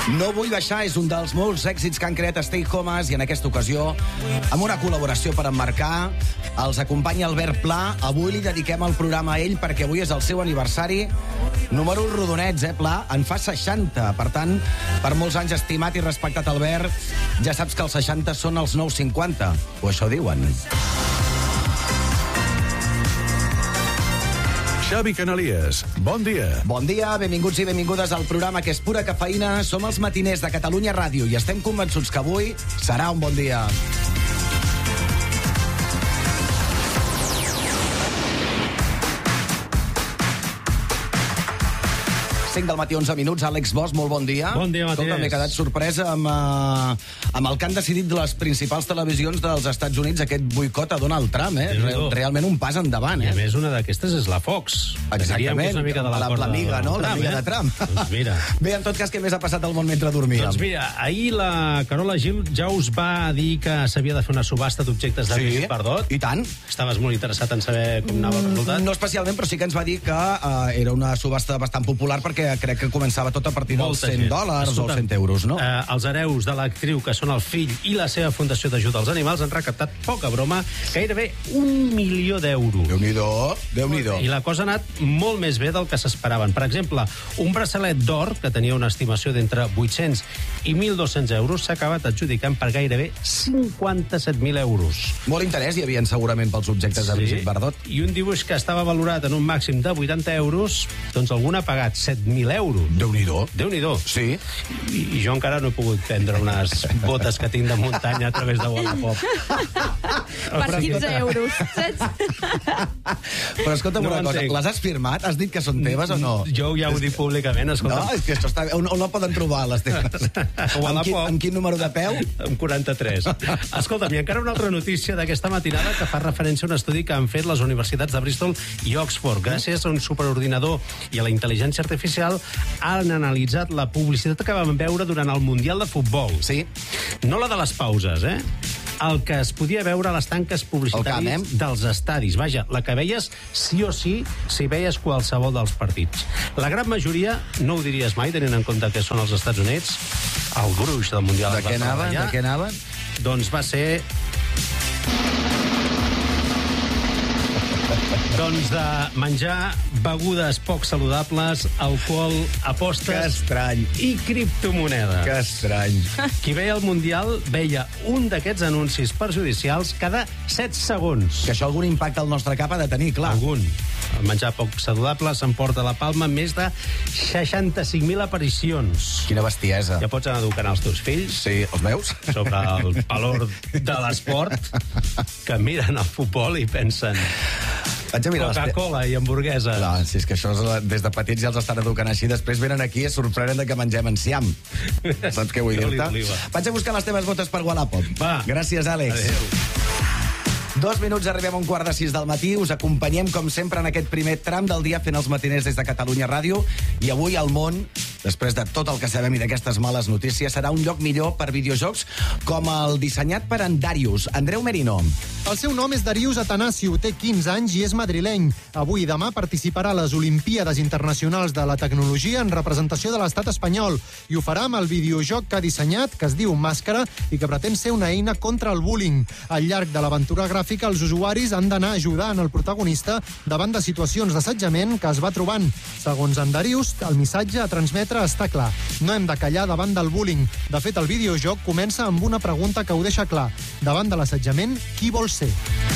No vull baixar és un dels molts èxits que han creat Stay Homes i en aquesta ocasió, amb una col·laboració per emmarcar, els acompanya Albert Pla. Avui li dediquem el programa a ell perquè avui és el seu aniversari. Números rodonets, Pla? En fa 60. Per tant, per molts anys estimat i respectat Albert, ja saps que els 60 són els nous 50. O això diuen. Xavi Canalies, bon dia. Bon dia, benvinguts i benvingudes al programa que és pura cafeïna. Som els matiners de Catalunya Ràdio i estem convençuts que avui serà un bon dia. Del matí, 11 minuts. Àlex Bosch, molt bon dia. Bon dia, Matías. M'he quedat sorpresa amb el que han decidit les principals televisions dels Estats Units, aquest boicot a Donald Trump, Realment un pas endavant, I a més, una d'aquestes és la Fox. Exactament, l'amiga, no? L'amiga de Trump. Doncs mira. Bé, en tot cas, què més ha passat al món mentre dormíem? Doncs mira, ahir la Carola Gil ja us va dir que s'havia de fer una subhasta d'objectes de Brigitte Bardot. I tant. Estaves molt interessat en saber com anava el resultat? No especialment, però sí que ens va dir que era una subhasta bastant popular perquè crec que començava tot a partir dels $100 o 100 euros, no? Els hereus de l'actriu, que són el fill i la seva fundació d'ajuda als animals, han recaptat, poca broma, gairebé $1 milió. Déu-n'hi-do. I la cosa ha anat molt més bé del que s'esperaven. Per exemple, un braçalet d'or, que tenia una estimació d'entre 800 i 1.200 euros, s'ha acabat adjudicant per gairebé 57.000 euros. Molt interès hi havia segurament pels objectes de Brigitte Bardot. I un dibuix que estava valorat en un màxim de 80 euros, doncs algun ha pagat 7.000 euros. Déu-n'hi-do. Sí. I jo encara no he pogut prendre unes botes que tinc de muntanya a través de Wallapop. Per 15 euros, saps? Però escolta'm una cosa, les has firmat? Has dit que són teves o no? Jo ja ho dic públicament, escolta. No, és que això està bé. On la poden trobar, les teves? Amb quin número de peu? Amb 43. Escolta'm, i encara una altra notícia d'aquesta matinada que fa referència a un estudi que han fet les universitats de Bristol i Oxford. Gràcies a un superordinador i a la intel·ligència artificial han analitzat la publicitat que vam veure durant el Mundial de Futbol. Sí. No la de les pauses, el que es podia veure a les tanques publicitàries dels estadis. Vaja, la que veies sí o sí si veies qualsevol dels partits. La gran majoria, no ho diries mai, tenint en compte que són els Estats Units, el gruix del Mundial. De què anaven? Doncs va ser... Doncs de menjar begudes poc saludables, alcohol, apostes i criptomonedes. Que estrany. Qui veia el Mundial veia un d'aquests anuncis perjudicials cada 7 segons. Que això algun impacte al nostre cap ha de tenir, clar. Algun. El menjar poc saludable s'emporta la palma més de 65.000 aparicions. Quina bestiesa. Ja pots anar educant els teus fills. Sí, els meus. Sobre el valor de l'esport, que miren el futbol i pensen... Coca-Cola i hamburguesa. Clar, si és que això des de petits ja els estan educant així. Després venen aquí i es sorprenen de que mengem enciam. Saps què vull dir-te? Vaig a buscar les teves botes per Wallapop. Va. Gràcies, Àlex. Adéu. 2 minuts, arribem a 5:45 del matí. Us acompanyem, com sempre, en aquest primer tram del dia fent els matiners des de Catalunya Ràdio. I avui el món, després de tot el que sabem i d'aquestes males notícies, serà un lloc millor per videojocs com el dissenyat per en Darius. Andreu Merino. El seu nom és Darius Atanasiu, té 15 anys i és madrileny. Avui i demà participarà a les Olimpíades Internacionals de la Tecnologia en representació de l'estat espanyol i ho farà amb el videojoc que ha dissenyat, que es diu Màscara, i que pretén ser una eina contra el bullying. Al llarg de l'aventura gràfica, els usuaris han d'anar ajudant el protagonista davant de situacions d'assetjament que es va trobant. Segons en Darius, el missatge a transmetre està clar. No hem de callar davant del bullying. De fet, el videojoc comença amb una pregunta que ho deixa clar. Davant de l'assetjament, qui vol ser?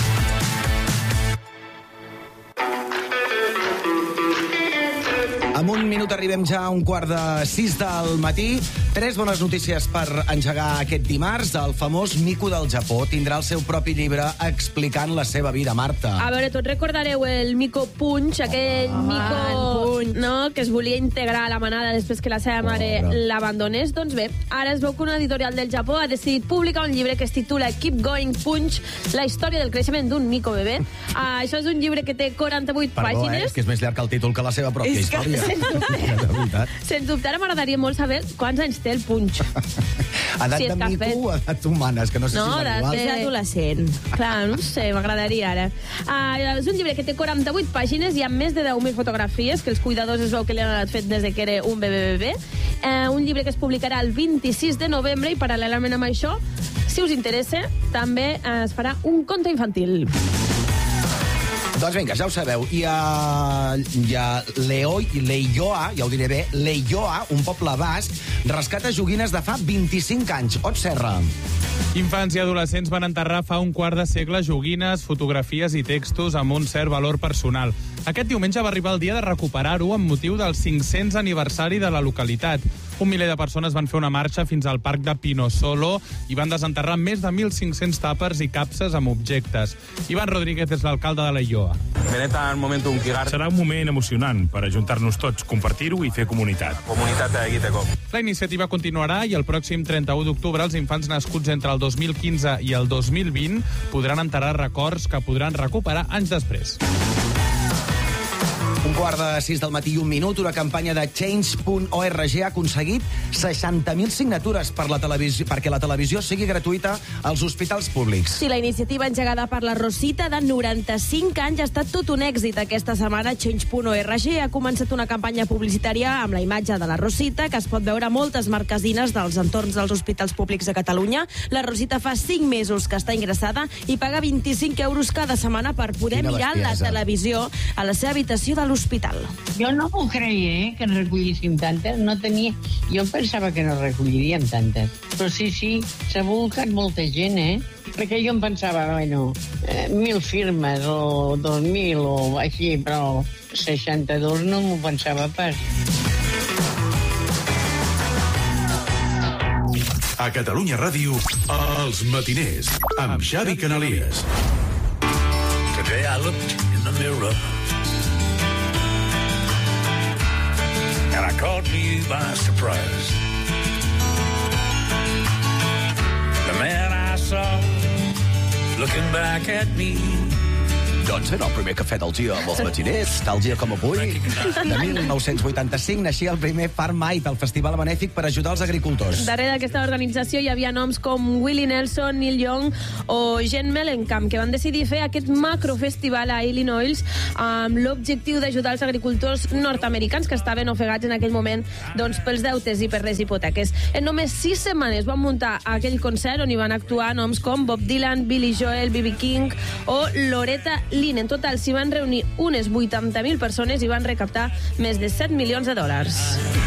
En un minut arribem ja a 5:45 del matí. 3 bones notícies per engegar aquest dimarts. El famós mico del Japó tindrà el seu propi llibre explicant la seva vida, Marta. A veure, tots recordareu el mico Punch, aquell mico no, que es volia integrar a la manada després que la seva mare l'abandonés. Doncs bé, ara es veu que una editorial del Japó ha decidit publicar un llibre que es titula Keep Going Punch, la història del creixement d'un mico bebè. Això és un llibre que té 48 pàgines. És que és més llarg que el títol que la seva pròpia història. Sens dubte, ara m'agradaria molt saber quants anys té el Punch. Edat de mico o edat humana? És que no sé si és igual. És adolescent. Clar, no sé, m'agradaria ara. És un llibre que té 48 pàgines i amb més de 10.000 fotografies que els cuidadors es veu que li han anat fet des que era un bebè. un llibre que es publicarà el 26 de novembre i paral·lelament amb això, si us interessa, també es farà un conte infantil. Doncs vinga, ja ho sabeu. Hi ha Leioa, ja ho diré bé, Leioa, un poble basc, rescata joguines de fa 25 anys. Ot Serra. Infants i adolescents van enterrar fa un quart de segle joguines, fotografies i textos amb un cert valor personal. Aquest diumenge va arribar el dia de recuperar-ho amb motiu del 500 aniversari de la localitat. Un miler de persones van fer una marxa fins al parc de Pinosolo i van desenterrar més de 1.500 tàpers i capses amb objectes. Ivan Rodríguez és l'alcalde de Leioa. Serà un moment emocionant per ajuntar-nos tots, compartir-ho i fer comunitat. La iniciativa continuarà i el pròxim 31 d'octubre els infants nascuts entre el 2015 i el 2020 podran enterrar records que podran recuperar anys després. 5:45 del matí i 1 minut, una campanya de Change.org ha aconseguit 60.000 signatures per la televisió, perquè la televisió sigui gratuïta als hospitals públics. Sí, la iniciativa engegada per la Rosita, de 95 anys, ha estat tot un èxit aquesta setmana. Change.org ha començat una campanya publicitària amb la imatge de la Rosita, que es pot veure a moltes marquesines dels entorns dels hospitals públics de Catalunya. La Rosita fa 5 mesos que està ingressada i paga 25 euros cada setmana per poder mirar la televisió a la seva habitació de l'hospital. Jo no m'ho creia, que en recollissin tantes. No tenia... Jo pensava que no recolliríem tantes. Però sí, s'ha volcat molta gent, Perquè jo em pensava, 1.000 firmes o 2.000 o així, però 62 no m'ho pensava pas. A Catalunya Ràdio, Els Matiners, amb Xavi Canalies. Today I looked in the mirror and I caught me by surprise. The man I saw looking back at me. Doncs era el primer cafè del dia amb els matiners, tal dia com avui. De 1985 naixia el primer Farm Aid, el festival benèfic per ajudar els agricultors. Darrere d'aquesta organització hi havia noms com Willie Nelson, Neil Young o Jen Mellencamp, que van decidir fer aquest macrofestival a Illinois amb l'objectiu d'ajudar els agricultors nord-americans que estaven ofegats en aquell moment pels deutes i per les hipoteques. En només 6 setmanes van muntar aquell concert on hi van actuar noms com Bob Dylan, Billy Joel, B.B. King o Loretta Lynn. En total s'hi van reunir unes 80.000 persones i van recaptar més de $7 milions.